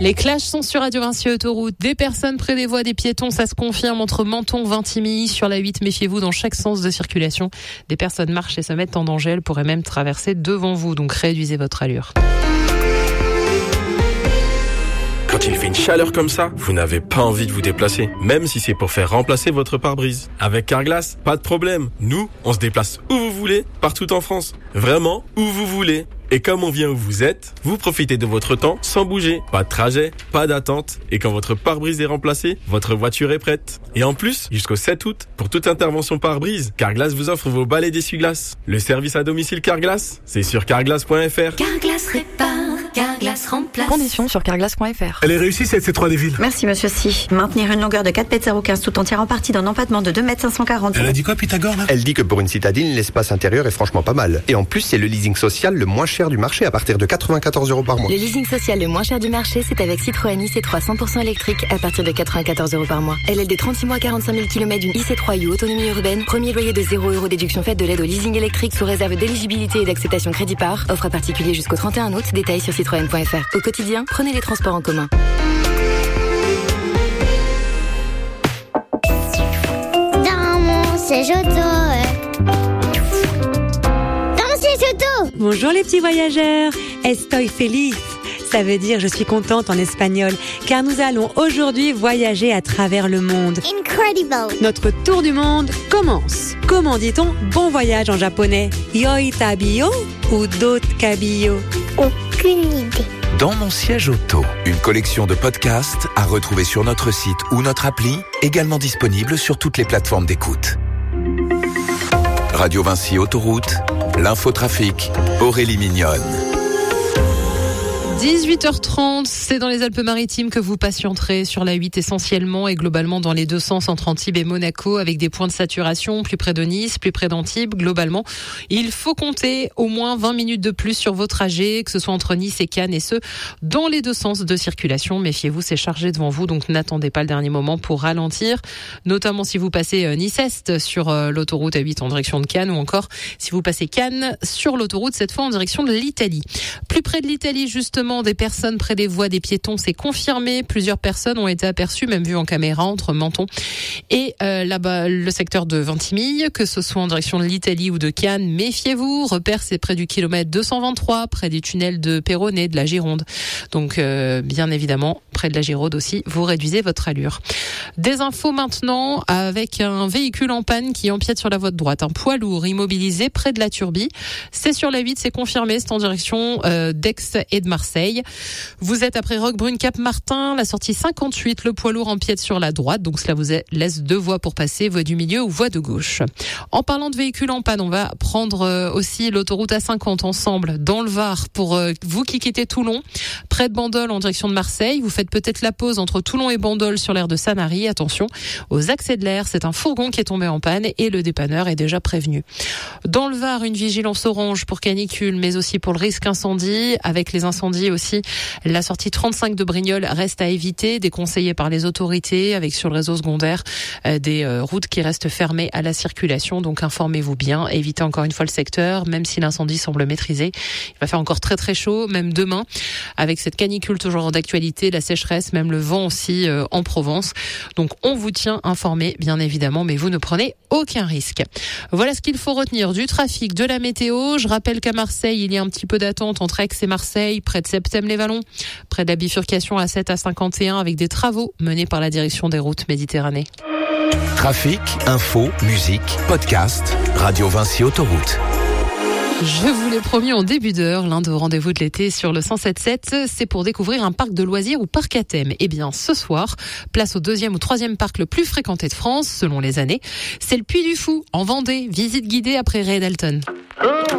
Les Clash sont sur Radio Vinci Autoroute. Des personnes près des voies des piétons, ça se confirme entre Menton, Vintimille. Sur la 8, méfiez-vous dans chaque sens de circulation. Des personnes marchent et se mettent en danger. Elles pourraient même traverser devant vous. Donc réduisez votre allure. Quand il fait une chaleur comme ça, vous n'avez pas envie de vous déplacer, même si c'est pour faire remplacer votre pare-brise. Avec Carglass, pas de problème. Nous, on se déplace où vous voulez, partout en France. Vraiment, où vous voulez. Et comme on vient où vous êtes, vous profitez de votre temps sans bouger. Pas de trajet, pas d'attente. Et quand votre pare-brise est remplacé, votre voiture est prête. Et en plus, jusqu'au 7 août, pour toute intervention pare-brise, Carglass vous offre vos balais d'essuie-glace. Le service à domicile Carglass, c'est sur carglass.fr. Carglass répare, Carglass remplace. Conditions sur carglass.fr. Elle est réussie cette C3 des villes. Merci monsieur Si. Maintenir une longueur de 4,015 m tout entière en partie d'un empattement de 2,540 m. Elle a dit quoi Pythagore là? Elle dit que pour une citadine, l'espace intérieur est franchement pas mal. Et en plus, c'est le leasing social le moins cher du marché à partir de 94 € par mois. Le leasing social le moins cher du marché, c'est avec Citroën IC3 100% électrique à partir de 94 € par mois. LLD 36 mois, 45 000 km d'une IC3 U autonomie urbaine. Premier loyer de 0 € déduction faite de l'aide au leasing électrique sous réserve d'éligibilité et d'acceptation crédit par. Offre à particulier jusqu'au 31 août. Détails sur citroën.fr. Au quotidien, prenez les transports en commun. Dans mon siège auto. Dans mon siège auto. Bonjour les petits voyageurs, estoy feliz. Ça veut dire je suis contente en espagnol, car nous allons aujourd'hui voyager à travers le monde. Incredible. Notre tour du monde commence. Comment dit-on bon voyage en japonais? Yoi tabiyo ou dot kabiyo? Aucune idée. Dans mon siège auto, une collection de podcasts à retrouver sur notre site ou notre appli, également disponible sur toutes les plateformes d'écoute. Radio Vinci Autoroute, l'infotrafic, Aurélie Mignonne. 18h30, c'est dans les Alpes-Maritimes que vous patienterez sur la 8 essentiellement et globalement dans les deux sens entre Antibes et Monaco avec des points de saturation plus près de Nice, plus près d'Antibes. Globalement, il faut compter au moins 20 minutes de plus sur vos trajets, que ce soit entre Nice et Cannes et ce, dans les deux sens de circulation. Méfiez-vous, c'est chargé devant vous, donc n'attendez pas le dernier moment pour ralentir, notamment si vous passez Nice-Est sur l'autoroute A8 en direction de Cannes ou encore si vous passez Cannes sur l'autoroute, cette fois en direction de l'Italie. Plus près de l'Italie, justement, des personnes près des voies des piétons, c'est confirmé. Plusieurs personnes ont été aperçues, même vues en caméra, entre Menton et là-bas le secteur de Vintimille, que ce soit en direction de l'Italie ou de Cannes. Méfiez-vous, repère c'est près du kilomètre 223, près des tunnels de Péronnet, de la Gironde. Donc bien évidemment, près de la Gironde aussi, vous réduisez votre allure. Des infos maintenant avec un véhicule en panne qui empiète sur la voie de droite. Un poids lourd immobilisé près de la Turbie. C'est sur la 8, c'est confirmé, c'est en direction d'Aix et de Marseille. Vous êtes après Roquebrune Cap Martin, la sortie 58, le poids lourd empiète sur la droite, donc cela vous laisse deux voies pour passer, voie du milieu ou voie de gauche. En parlant de véhicules en panne, on va prendre aussi l'autoroute A50 ensemble dans le Var pour vous qui quittez Toulon, près de Bandol en direction de Marseille. Vous faites peut-être la pause entre Toulon et Bandol sur l'aire de Sanary. Attention aux accès de l'air, c'est un fourgon qui est tombé en panne et le dépanneur est déjà prévenu. Dans le Var, une vigilance orange pour canicule, mais aussi pour le risque incendie. Avec les incendies aussi, la sortie 35 de Brignoles reste à éviter, déconseillée par les autorités, avec sur le réseau secondaire des routes qui restent fermées à la circulation. Donc informez-vous bien, évitez encore une fois le secteur, même si l'incendie semble maîtrisé. Il va faire encore très très chaud, même demain, avec cette canicule toujours d'actualité, la sécheresse, même le vent aussi en Provence. Donc on vous tient informé, bien évidemment, mais vous ne prenez aucun risque. Voilà ce qu'il faut retenir du trafic, de la météo. Je rappelle qu'à Marseille, il y a un petit peu d'attente entre Aix et Marseille, près de Septem-les-Vallons, près de la bifurcation A7 à 51 avec des travaux menés par la direction des routes Méditerranée. Trafic, info, musique, podcast, Radio Vinci Autoroute. Je vous l'ai promis en début d'heure, l'un de rendez-vous de l'été sur le 107.7, c'est pour découvrir un parc de loisirs ou parc à thème. Eh bien, ce soir, place au 2e ou 3e parc le plus fréquenté de France, selon les années. C'est le Puy du Fou, en Vendée, visite guidée après Ray Dalton.